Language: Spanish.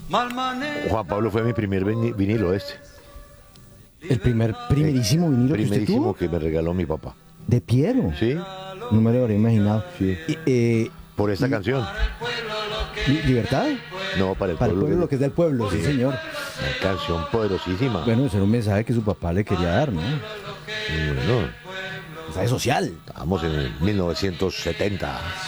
Juan Pablo fue mi primer vinilo El primerísimo vinilo que usted primerísimo tuvo. que me regaló mi papá. De Piero. ¿Sí? No me lo habría imaginado. Sí. Por esta canción. ¿Libertad? No, para el Para el pueblo. pueblo, lo que es del pueblo, sí, señor. Una canción poderosísima. Bueno, ese era un mensaje que su papá le quería dar, ¿no? Y bueno, Mensaje social. estamos en el 1970.